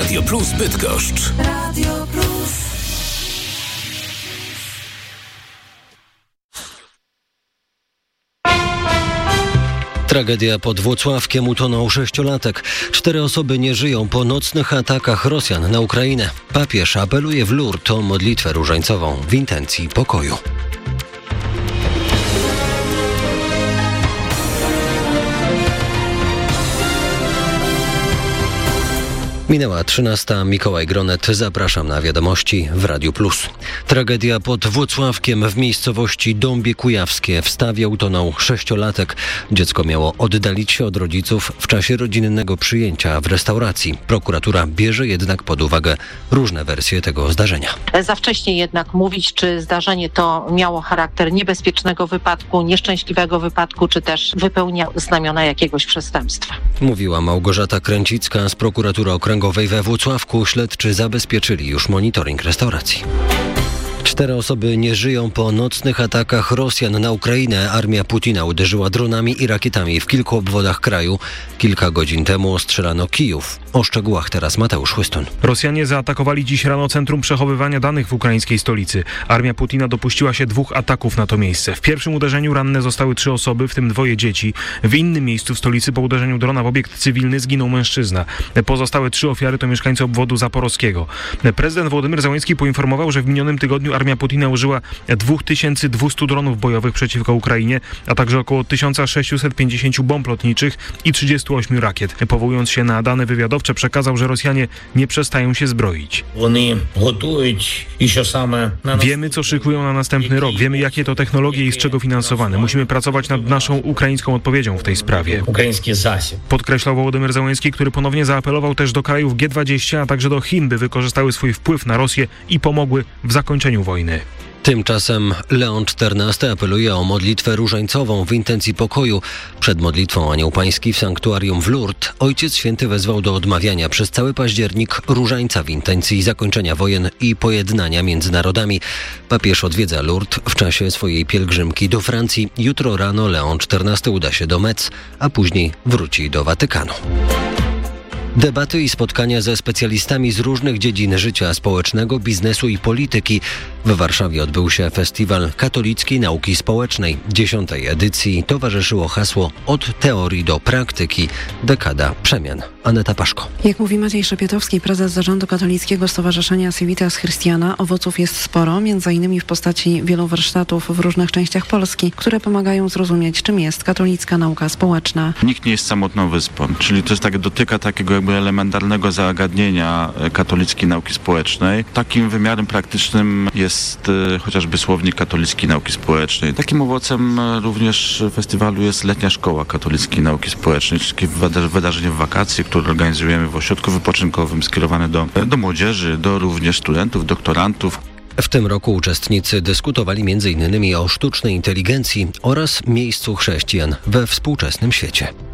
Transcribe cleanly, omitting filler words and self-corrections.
Radio Plus Bydgoszcz. Radio Plus. Tragedia pod Włocławkiem, utonął 6-latek. 4 osoby nie żyją po nocnych atakach Rosjan na Ukrainę. Papież apeluje w Lourdes o modlitwę różańcową w intencji pokoju. Minęła 13. Mikołaj Gronet. Zapraszam na wiadomości w Radiu Plus. Tragedia pod Włocławkiem w miejscowości Dąbie Kujawskie. W stawie utonął 6-latek. Dziecko miało oddalić się od rodziców w czasie rodzinnego przyjęcia w restauracji. Prokuratura bierze jednak pod uwagę różne wersje tego zdarzenia. Za wcześnie jednak mówić, czy zdarzenie to miało charakter niebezpiecznego wypadku, nieszczęśliwego wypadku, czy też wypełnia znamiona jakiegoś przestępstwa. Mówiła Małgorzata Kręcicka z prokuratury okręgowej we Włocławku. Śledczy zabezpieczyli już monitoring restauracji. 4 osoby nie żyją po nocnych atakach Rosjan na Ukrainę. Armia Putina uderzyła dronami i rakietami w kilku obwodach kraju. Kilka godzin temu ostrzelano Kijów. O szczegółach teraz Mateusz Chłystun. Rosjanie zaatakowali dziś rano centrum przechowywania danych w ukraińskiej stolicy. Armia Putina dopuściła się 2 ataków na to miejsce. W pierwszym uderzeniu ranne zostały 3 osoby, w tym 2 dzieci. W innym miejscu w stolicy po uderzeniu drona w obiekt cywilny zginął mężczyzna. Pozostałe 3 ofiary to mieszkańcy obwodu zaporowskiego. Prezydent Wołodymyr Zełenski poinformował, że w minionym tygodniu armia Putina użyła 2200 dronów bojowych przeciwko Ukrainie, a także około 1650 bomb lotniczych i 38 rakiet. Powołując się na dane wywiadowcze, przekazał, że Rosjanie nie przestają się zbroić. Wiemy, co szykują na następny rok. Wiemy, jakie to technologie i z czego finansowane. Musimy pracować nad naszą ukraińską odpowiedzią w tej sprawie. Podkreślał Wołodymyr Zełenski, który ponownie zaapelował też do krajów G20, a także do Chin, by wykorzystały swój wpływ na Rosję i pomogły w zakończeniu wojny. Tymczasem Leon XIV apeluje o modlitwę różańcową w intencji pokoju. Przed modlitwą Anioł Pański w sanktuarium w Lourdes Ojciec Święty wezwał do odmawiania przez cały październik różańca w intencji zakończenia wojen i pojednania między narodami. Papież odwiedza Lourdes w czasie swojej pielgrzymki do Francji. Jutro rano Leon XIV uda się do Metz, a później wróci do Watykanu. Debaty i spotkania ze specjalistami z różnych dziedzin życia społecznego, biznesu i polityki. W Warszawie odbył się Festiwal Katolickiej Nauki Społecznej. 10. edycji towarzyszyło hasło Od teorii do praktyki. Dekada przemian. Aneta Paszko. Jak mówi Maciej Szepietowski, prezes zarządu Katolickiego Stowarzyszenia Civitas Christiana, owoców jest sporo, m.in. w postaci wielu warsztatów w różnych częściach Polski, które pomagają zrozumieć, czym jest katolicka nauka społeczna. Nikt nie jest samotną wyspą, czyli to jest dotyka takiego jakby elementarnego zagadnienia katolickiej nauki społecznej. Takim wymiarem praktycznym jest chociażby słownik katolickiej nauki społecznej. Takim owocem również festiwalu jest letnia szkoła katolickiej nauki społecznej, czyli wydarzenie w wakacje, które organizujemy w ośrodku wypoczynkowym, skierowane do młodzieży, do również studentów, doktorantów. W tym roku uczestnicy dyskutowali m.in. o sztucznej inteligencji oraz miejscu chrześcijan we współczesnym świecie.